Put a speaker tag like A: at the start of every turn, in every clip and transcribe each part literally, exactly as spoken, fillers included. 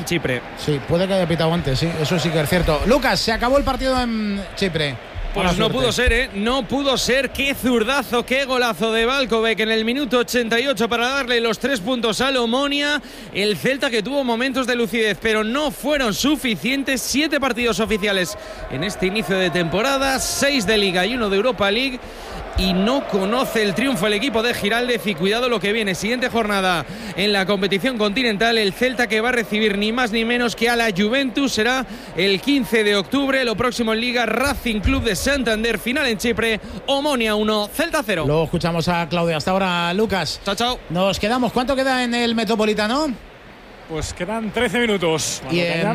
A: Chipre.
B: Sí, puede que haya pitado antes, sí, eso sí que es cierto. Lucas, se acabó el partido en Chipre.
A: Pues no pudo ser, ¿eh? No pudo ser. Qué zurdazo, qué golazo de Valkovic en el minuto ochenta y ocho para darle los tres puntos al Omonia. El Celta que tuvo momentos de lucidez, pero no fueron suficientes. Siete partidos oficiales en este inicio de temporada, seis de Liga y uno de Europa League. Y no conoce el triunfo el equipo de Giraldez. Y cuidado lo que viene, siguiente jornada en la competición continental, el Celta que va a recibir ni más ni menos que a la Juventus. Será el quince de octubre, lo próximo en Liga, Racing Club de Santander, final en Chipre, Omonia uno, Celta cero.
B: Luego escuchamos a Claudia. Hasta ahora, Lucas.
A: Chao, chao.
B: Nos quedamos, ¿cuánto queda en el Metropolitano?
C: Pues quedan trece minutos.
B: Y en,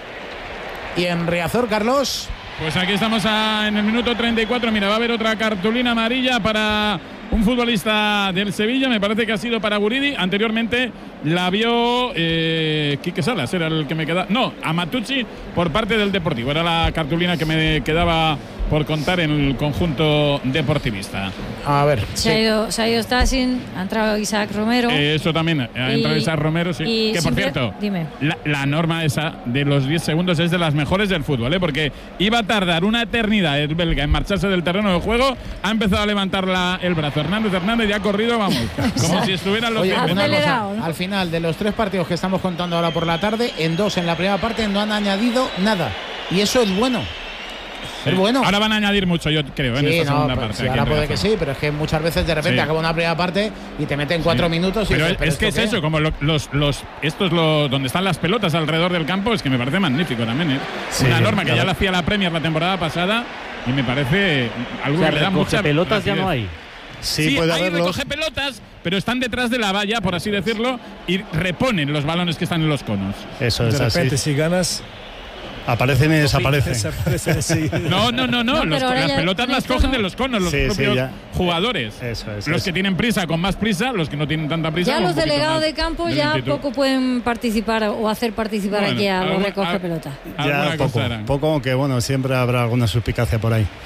B: y en Riazor, Carlos.
D: Pues aquí estamos a, en el minuto treinta y cuatro. Mira, va a haber otra cartulina amarilla para un futbolista del Sevilla. Me parece que ha sido para Guridi. Anteriormente la vio eh, Quique Salas, era el que me quedaba. No, Amatucci por parte del Deportivo. Era la cartulina que me quedaba por contar en el conjunto deportivista.
B: A ver.
E: Se, sí. ha, ido, se ha ido Stasin, ha entrado Isaac Romero.
D: Eh, eso también, ha y, entrado Isaac Romero, sí. Que por cierto,
E: dime.
D: La, la norma esa de los diez segundos es de las mejores del fútbol, ¿eh? Porque iba a tardar una eternidad el belga en marcharse del terreno de juego. Ha empezado a levantar la, el brazo Hernández Hernández y ha corrido, vamos, como si estuvieran los
B: Oye,
D: diez
B: una cosa,
E: ¿no?
B: Al final de los tres partidos que estamos contando ahora por la tarde, en dos en la primera parte no han añadido nada. Y eso es bueno.
D: Sí.
B: Es bueno.
D: Ahora van a añadir mucho, yo creo, en
B: sí,
D: esta
B: no,
D: segunda
B: pues,
D: parte.
B: Sí, ahora puede que sí, pero es que muchas veces de repente sí. acaba una primera parte y te meten cuatro sí. minutos. Y
D: pero,
B: dices,
D: ¿pero es que es qué? Eso, como lo, los, los, esto es lo, donde están las pelotas alrededor del campo, es que me parece magnífico también, ¿eh? Sí, una norma que claro. ya la hacía la Premier la temporada pasada y me parece algo o sea, que le da mucha
F: pelotas
D: rapidez.
F: Ya no hay.
D: Sí, sí, puede hay recoge pelotas, pero están detrás de la valla, por así decirlo, y reponen los balones que están en los conos.
G: Eso es
C: de repente,
G: así.
C: si ganas,
G: aparecen y desaparecen.
C: desaparecen sí.
D: No, no, no, no.
E: no
D: los, las pelotas las cogen de los conos los
G: sí,
D: propios
G: sí,
D: jugadores.
G: Eso es.
D: Los
G: eso.
D: que tienen prisa con más prisa, los que no tienen tanta prisa.
E: Ya los delegados
D: de
E: campo ya lentitud. Poco pueden participar o hacer participar bueno, aquí a los recoge pelota.
G: Ya poco, poco, aunque bueno, siempre habrá alguna suspicacia por ahí.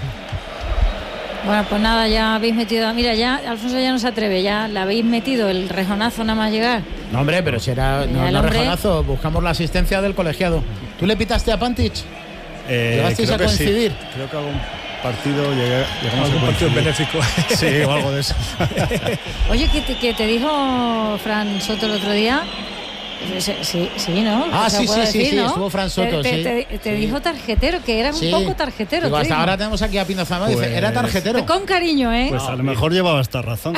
E: Bueno, pues nada, ya habéis metido. Mira, ya Alfonso ya no se atreve, ya le habéis metido el rejonazo nada más llegar.
B: No, hombre, pero si era no, no rejonazo, buscamos la asistencia del colegiado. ¿Tú le pitaste a Pantic?
G: Eh,
B: ¿Llegasteis a coincidir?
G: Sí. Creo que algún partido llegué, llegamos
C: algún
G: a
C: partido benéfico.
G: Sí, o algo de eso.
E: Oye, ¿qué te, que te dijo Fran Soto el otro día? Sí, sí, ¿no?
B: Ah, sí, sí,
E: decir,
B: sí,
E: ¿no?
B: estuvo Fran Soto,
E: te,
B: sí.
E: Te, te, te
B: sí.
E: dijo tarjetero, que era
B: sí.
E: un poco tarjetero.
B: Digo, hasta
E: digo.
B: ahora tenemos aquí a Pino Zamora, pues... dice, era tarjetero.
E: Con cariño, ¿eh?
G: Pues a lo mejor llevaba esta razón.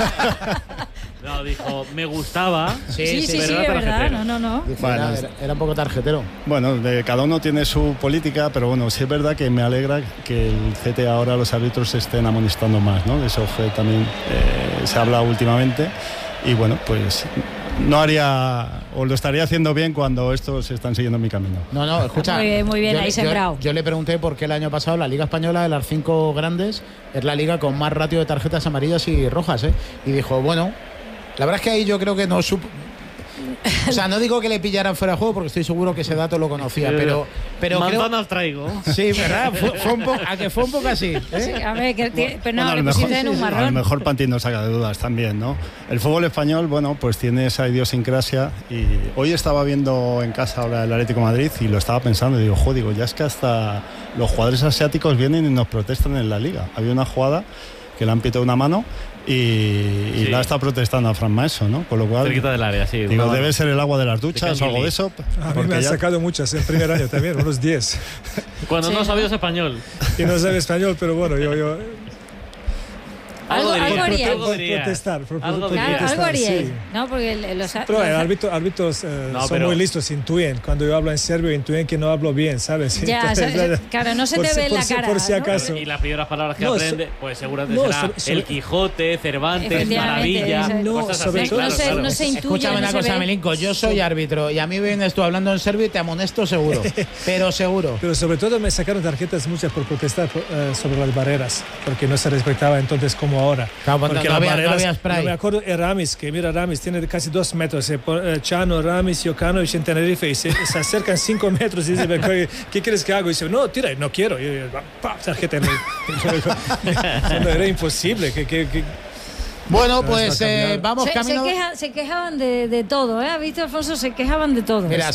F: No, dijo, me gustaba.
E: Sí, sí, sí, sí, sí es verdad, no, no, no.
B: Dice, bueno, era, era un poco tarjetero.
G: Bueno, de, cada uno tiene su política, pero bueno, sí es verdad que me alegra que el C T ahora los árbitros se estén amonestando más, ¿no? De eso fue también, eh, se habla últimamente y bueno, pues no haría, o lo estaría haciendo bien cuando estos están siguiendo mi camino.
B: No, no, escucha.
E: Muy bien, muy bien,
B: yo,
E: ahí sembrado.
B: Yo, yo le pregunté por qué el año pasado la Liga Española de las cinco grandes es la liga con más ratio de tarjetas amarillas y rojas, ¿eh? Y dijo, bueno, la verdad es que ahí yo creo que no supo. O sea, no digo que le pillaran fuera de juego porque estoy seguro que ese dato lo conocía, pero, pero
F: manzanas
B: creo...
F: traigo.
B: Sí, verdad, fue, fue un poco, a que fue un poco así, ¿eh?
E: Sí, a ver, que t- pero no,
G: bueno,
E: le
G: mejor,
E: pusiste en un marrón.
G: A lo mejor Pantín nos saca de dudas también, ¿no? El fútbol español, bueno, pues tiene esa idiosincrasia y hoy estaba viendo en casa ahora el Atlético de Madrid y lo estaba pensando y digo, jo, digo, ya es que hasta los jugadores asiáticos vienen y nos protestan en la liga. Había una jugada que le han pitado una mano y, y sí. la está protestando a Fran Maeso, ¿no? Con lo cual,
F: cerquita del área, sí.
G: Digo, debe ser el agua de las duchas o algo de eso.
C: A mí me han ya... sacado muchas en primer año también, unos diez.
F: Cuando sí. no sabías español.
C: Y no sabía español, pero bueno, yo... yo
E: Algo, algo haría.
C: Por protestar, por
E: algo,
C: protestar,
E: algo haría.
C: sí.
E: No, porque los,
C: pero
E: los
C: árbitros, árbitros eh,
F: no,
C: son
F: pero...
C: muy listos, intuyen. Cuando yo hablo en serbio, intuyen que no hablo bien, ¿sabes?
E: Ya, Entonces,
C: ¿sabes?
E: Claro, no se te ve en la cara.
C: Por si acaso.
F: ¿no? Y las primeras palabras que no, aprende, so, pues seguramente
C: no,
F: será
C: so, so,
F: el Quijote, Cervantes, Maravilla.
C: No,
F: cosas
C: sobre
F: así,
C: todo,
F: claro,
E: no, se,
F: claro.
E: no se intuye.
B: Escúchame
E: no
B: una cosa, Melinko, yo soy árbitro y a mí vienes tú hablando en serbio y te amonesto seguro, pero seguro.
C: Pero sobre todo me sacaron tarjetas muchas por protestar uh, sobre las barreras, porque no se respetaba entonces como ahora.
B: Claro, porque no, había, no había spray.
C: No me acuerdo de Ramis, que mira Ramis, tiene casi dos metros, eh, Chano, Ramis, Jokanovic en Tenerife, y se, se acercan cinco metros y dice, ¿qué, ¿qué quieres que haga? Y dice, no, tira, no quiero. Y yo, ¡pam! Tarjeta en el... no, era imposible, que... que, que
B: Bueno, pues eh, vamos
E: se,
B: camino...
E: Se, queja, se quejaban de, de todo, ¿eh? ¿Has visto, Alfonso? Se quejaban de todo.
B: Mira,